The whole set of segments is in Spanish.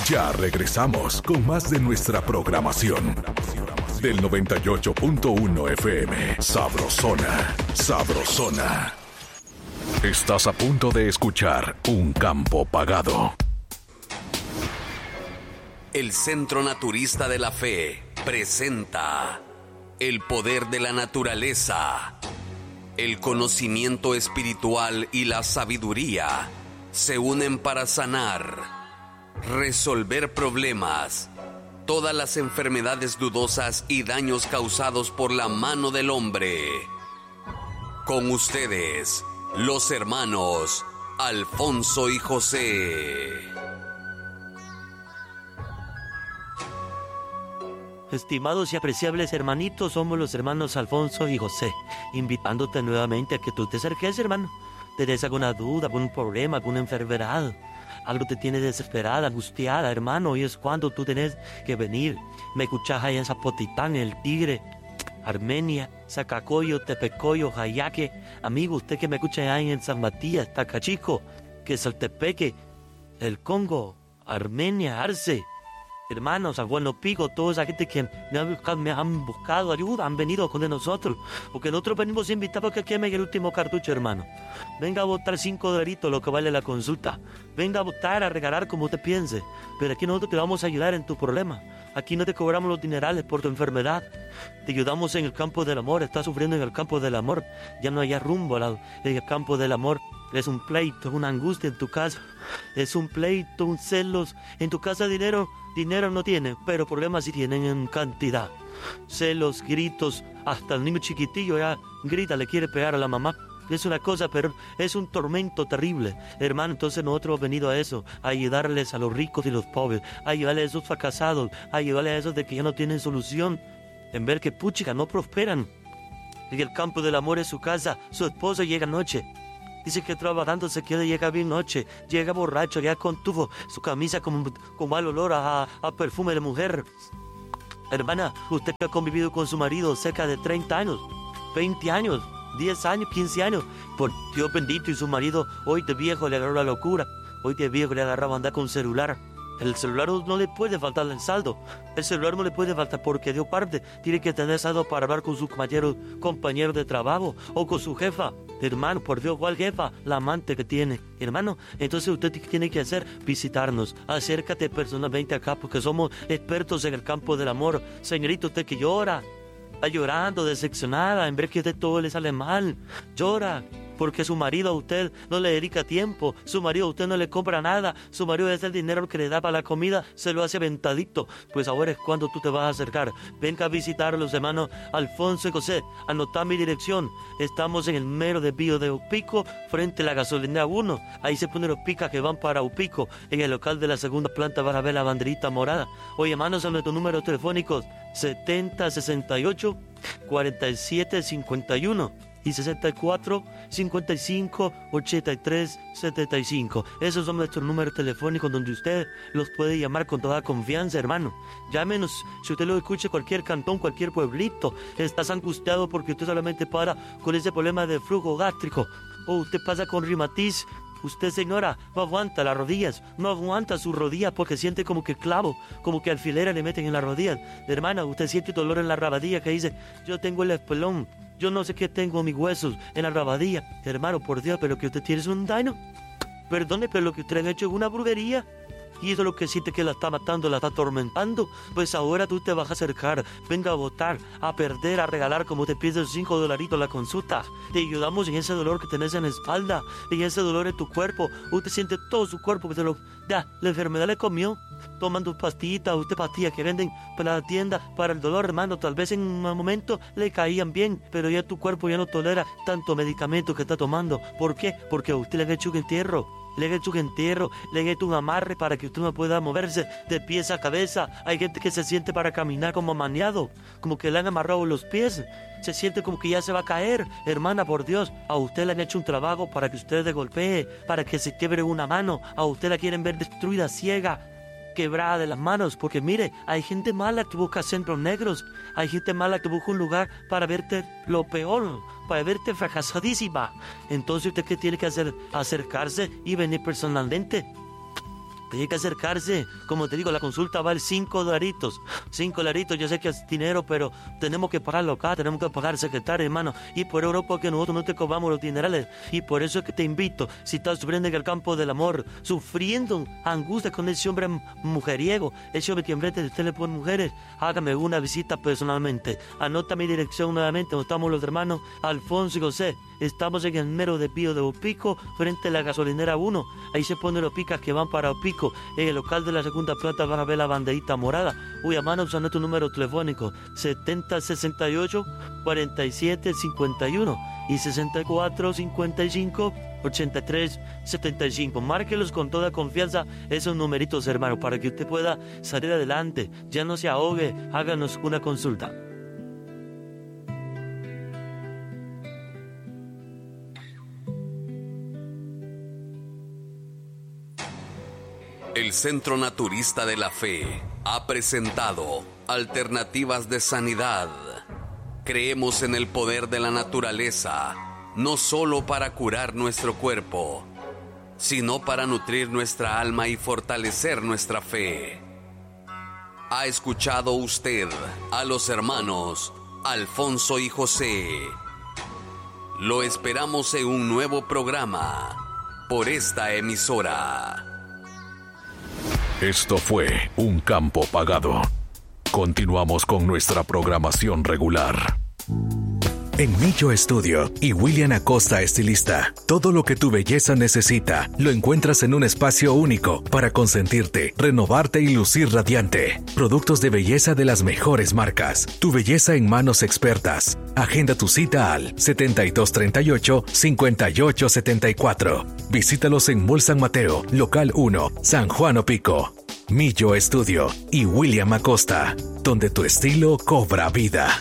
Ya regresamos con más de nuestra programación. Del 98.1 FM. Sabrosona. Sabrosona. Estás a punto de escuchar Un Campo Pagado. El Centro Naturista de la Fe presenta el poder de la naturaleza. El conocimiento espiritual y la sabiduría se unen para sanar, resolver problemas, todas las enfermedades dudosas y daños causados por la mano del hombre. Con ustedes, los hermanos Alfonso y José. Estimados y apreciables hermanitos, somos los hermanos Alfonso y José, invitándote nuevamente a que tú te acerques, hermano. ¿Tienes alguna duda, algún problema, alguna enfermedad? Algo te tiene desesperada, angustiada, hermano, y es cuando tú tienes que venir. Me escuchas ahí en Zapotitán, El Tigre, Armenia, Zacacoyo, Tepecoyo, Jayaque. Amigo, usted que me escucha ahí en San Matías, Tacachico, Quesaltepeque, El Congo, Armenia, Arce. Hermanos, Abuelo Pico, toda esa gente que me han buscado ayuda, han venido con nosotros, porque nosotros venimos invitados que queme el último cartucho, hermano. Venga a votar $5 lo que vale la consulta. Venga a votar, a regalar como usted piense. Pero aquí nosotros te vamos a ayudar en tu problema. Aquí no te cobramos los dinerales por tu enfermedad. Te ayudamos en el campo del amor. Estás sufriendo en el campo del amor. Ya no hay rumbo en el campo del amor. Es un pleito, una angustia en tu casa. Es un pleito, un celos. En tu casa dinero no tiene, pero problemas sí tienen en cantidad. Celos, gritos, hasta el niño chiquitillo ya grita, le quiere pegar a la mamá. Es una cosa, pero es un tormento terrible. Hermano, entonces nosotros hemos venido a eso, a ayudarles a los ricos y los pobres, a ayudarles a esos fracasados, a ayudarles a esos de que ya no tienen solución, en ver que puchica no prosperan. En el campo del amor es su casa, su esposo llega anoche. Dice que trabajando se queda, llega bien noche, llega borracho, llega con tufo, su camisa con mal olor a perfume de mujer. Hermana, usted que ha convivido con su marido cerca de 30 años, 20 años, 10 años, 15 años, por Dios bendito, y su marido hoy de viejo le agarró la locura, hoy de viejo le agarraba andar con celular. El celular no le puede faltar el saldo. El celular no le puede faltar porque de parte tiene que tener saldo para hablar con su compañero de trabajo o con su jefa. Hermano, por Dios, ¿cuál jefa? La amante que tiene. Hermano, entonces usted tiene que hacer visitarnos. Acércate personalmente acá porque somos expertos en el campo del amor. Señorita, usted que llora, está llorando, decepcionada, en ver que a usted todo le sale mal. Llora porque su marido a usted no le dedica tiempo, su marido a usted no le compra nada, su marido es el dinero que le da para la comida, se lo hace aventadito. Pues ahora es cuando tú te vas a acercar. Venga a visitar a los hermanos Alfonso y José. Anotá mi dirección. Estamos en el mero desvío de Upico, frente a la gasolinera 1. Ahí se ponen los picas que van para Upico. En el local de la segunda planta van a ver la banderita morada. Oye, hermanos, a nuestros números telefónicos 7068 4751 y 64 55 83 75. Esos son nuestros números telefónicos donde usted los puede llamar con toda confianza, hermano. Llámenos si usted lo escucha cualquier cantón, cualquier pueblito. Estás angustiado porque usted solamente para con ese problema de flujo gástrico, o usted pasa con reumatiz. Usted, señora, no aguanta las rodillas, no aguanta sus rodillas porque siente como que clavo, como que alfileres le meten en las rodillas. Hermana, usted siente dolor en la rabadilla que dice, yo tengo el espolón, yo no sé qué tengo mis huesos en la rabadilla. Hermano, por Dios, pero que usted tiene es un daño. Perdone, pero lo que usted ha hecho es una brujería. Y eso es lo que siente que la está matando, la está atormentando. Pues ahora tú te vas a acercar, venga a votar, a perder, a regalar, como te pides $5 la consulta. Te ayudamos en ese dolor que tenés en la espalda, en ese dolor en tu cuerpo. Usted siente todo su cuerpo, que la enfermedad le comió. Tomando pastillitas, usted pastillas que venden para la tienda para el dolor, hermano. Tal vez en un momento le caían bien, pero ya tu cuerpo ya no tolera tanto medicamento que está tomando. ¿Por qué? Porque a usted le han hecho un entierro. Le han hecho un entierro, le han hecho un amarre para que usted no pueda moverse de pies a cabeza. Hay gente que se siente para caminar como maniado, como que le han amarrado los pies. Se siente como que ya se va a caer. Hermana, por Dios, a usted le han hecho un trabajo para que usted le golpee, para que se quiebre una mano. A usted la quieren ver destruida, ciega, quebrada de las manos, porque mire, hay gente mala que busca centros negros, hay gente mala que busca un lugar para verte lo peor, para verte fracasadísima. Entonces usted, ¿qué tiene que hacer? Acercarse y venir personalmente. Tiene que acercarse. Como te digo, la consulta vale $5. $5, yo sé que es dinero, pero tenemos que pagarlo acá, tenemos que pagar al secretario, hermano. Y por Europa que nosotros no te cobramos los dinerales. Y por eso es que te invito, si estás sufriendo en el campo del amor, sufriendo angustia con ese hombre mujeriego, ese hombre que en vez de usted le pone mujeres, hágame una visita personalmente. Anota mi dirección nuevamente, donde estamos los hermanos Alfonso y José. Estamos en el mero desvío de Opico, frente a la gasolinera 1. Ahí se ponen los picas que van para Opico. En el local de la segunda planta van a ver la banderita morada. Llámanos a nuestro número telefónico 7068-4751 y 6455-8375. Márquelos con toda confianza esos numeritos, hermano, para que usted pueda salir adelante. Ya no se ahogue, háganos una consulta. El Centro Naturista de la Fe ha presentado Alternativas de Sanidad. Creemos en el poder de la naturaleza, no solo para curar nuestro cuerpo, sino para nutrir nuestra alma y fortalecer nuestra fe. ¿Ha escuchado usted a los hermanos Alfonso y José? Lo esperamos en un nuevo programa por esta emisora. Esto fue Un Campo Pagado. Continuamos con nuestra programación regular. En Millo Estudio y William Acosta Estilista, todo lo que tu belleza necesita lo encuentras en un espacio único para consentirte, renovarte y lucir radiante. Productos de belleza de las mejores marcas. Tu belleza en manos expertas. Agenda tu cita al 7238-5874. Visítalos en Mall San Mateo, Local 1, San Juan Opico. Millo Estudio y William Acosta, donde tu estilo cobra vida.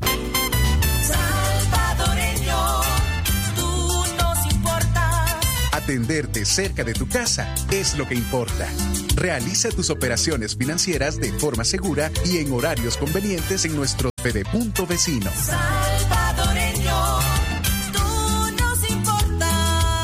Atenderte cerca de tu casa es lo que importa. Realiza tus operaciones financieras de forma segura y en horarios convenientes en nuestro FedePunto vecino. Salvadoreño, tú nos importas.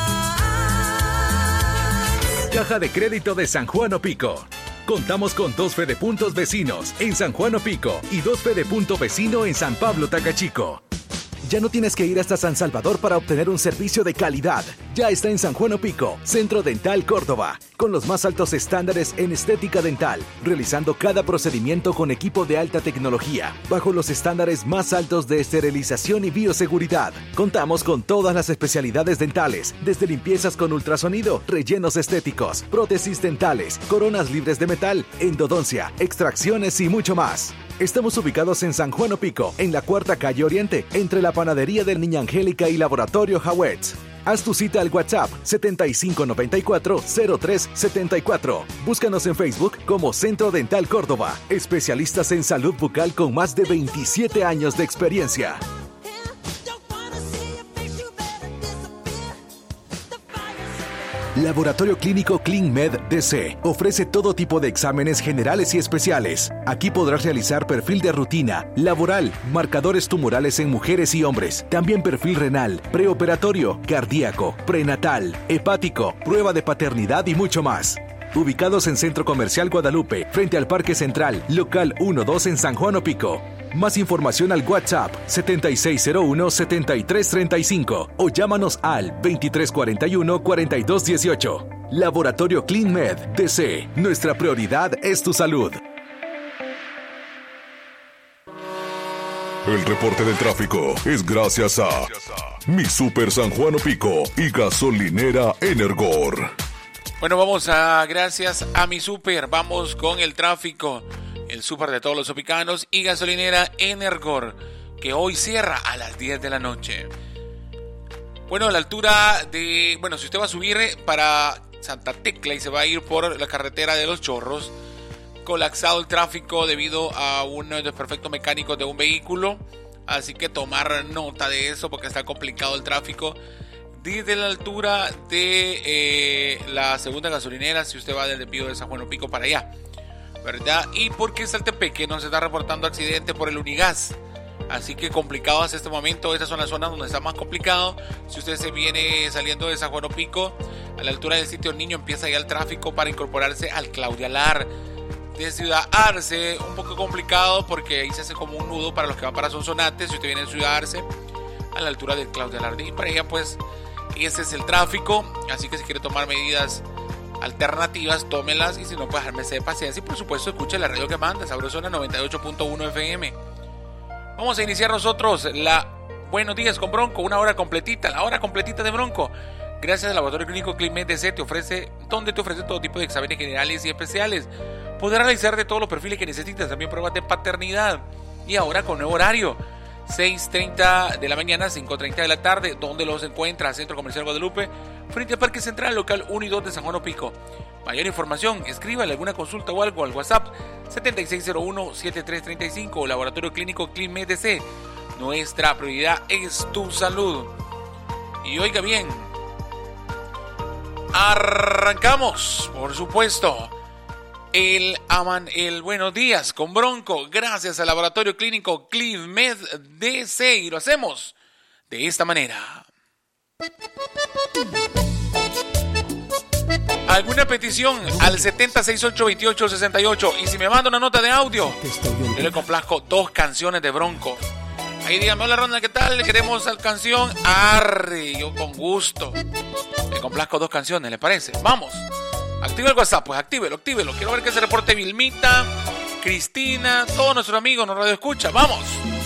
Caja de Crédito de San Juan Opico. Contamos con 2 FedePuntos vecinos en San Juan Opico y 2 FedePunto vecino en San Pablo Tacachico. Ya no tienes que ir hasta San Salvador para obtener un servicio de calidad. Ya está en San Juan Opico, Centro Dental Córdoba, con los más altos estándares en estética dental, realizando cada procedimiento con equipo de alta tecnología, bajo los estándares más altos de esterilización y bioseguridad. Contamos con todas las especialidades dentales, desde limpiezas con ultrasonido, rellenos estéticos, prótesis dentales, coronas libres de metal, endodoncia, extracciones y mucho más. Estamos ubicados en San Juan Opico, en la 4ª calle Oriente, entre la panadería del Niña Angélica y Laboratorio Howetz. Haz tu cita al WhatsApp 7594-0374. Búscanos en Facebook como Centro Dental Córdoba, especialistas en salud bucal con más de 27 años de experiencia. Laboratorio Clínico ClinMed DC ofrece todo tipo de exámenes generales y especiales. Aquí podrás realizar perfil de rutina, laboral, marcadores tumorales en mujeres y hombres, también perfil renal, preoperatorio, cardíaco, prenatal, hepático, prueba de paternidad y mucho más. Ubicados en Centro Comercial Guadalupe, frente al Parque Central, Local 1-2 en San Juan Opico. Más información al WhatsApp 7601-7335 o llámanos al 2341-4218. Laboratorio ClinMed DC. Nuestra prioridad es tu salud. El reporte del tráfico es gracias a Mi Super San Juan Opico y Gasolinera Energor. Bueno, gracias a Mi Super, vamos con el tráfico. El súper de todos los opicanos y gasolinera Energor, que hoy cierra a las 10 de la noche. Bueno, a la altura de... Bueno, si usted va a subir para Santa Tecla y se va a ir por la carretera de Los Chorros, colapsado el tráfico debido a un desperfecto mecánico de un vehículo. Así que tomar nota de eso porque está complicado el tráfico. Desde la altura de la segunda gasolinera, si usted va del desvío de San Juan Opico para allá, ¿verdad? Y porque Saltepeque nos está reportando accidente por el Unigas. Así que complicado hasta este momento. Estas son las zonas donde está más complicado. Si usted se viene saliendo de San Juan Opico, a la altura del sitio Niño, empieza ya el tráfico para incorporarse al Claudia Lar. De Ciudad Arce, un poco complicado porque ahí se hace como un nudo para los que van para Sonsonate. Si usted viene de Ciudad Arce, a la altura del Claudia Lar. Y para ella, pues, ese es el tráfico. Así que si quiere tomar medidas alternativas, tómelas. Y si no, pues ármese de paciencia. Y por supuesto, escuche la radio que manda, Sabrosona 98.1 FM. Vamos a iniciar nosotros la Buenos Días con Bronco, una hora completita, la hora completita de Bronco. Gracias al Laboratorio Clínico ClinMed DC, donde te ofrece todo tipo de exámenes generales y especiales. Podrás realizar de todos los perfiles que necesitas, también pruebas de paternidad. Y ahora con nuevo horario, 6:30 de la mañana, 5:30 de la tarde. ¿Dónde los encuentras? Centro Comercial Guadalupe, frente al Parque Central, local 1 y 2 de San Juan Opico. Mayor información, escríbale alguna consulta o algo al WhatsApp 7601-7335, Laboratorio Clínico ClinMed DC. Nuestra prioridad es tu salud. Y oiga bien, arrancamos, por supuesto, el Buenos Días con Bronco, gracias al Laboratorio Clínico ClinMed DC. Y lo hacemos de esta manera. ¿Alguna petición? Al 70682868. Y si me manda una nota de audio, yo le complazco 2 canciones de Bronco. Ahí dígame, hola Ronda, ¿qué tal? ¿Queremos la canción? Arre, yo con gusto le complazco 2 canciones, ¿le parece? Vamos, active el WhatsApp, pues actívelo. Quiero ver que se reporte Vilmita, Cristina, todos nuestros amigos, nos radio escucha. Vamos.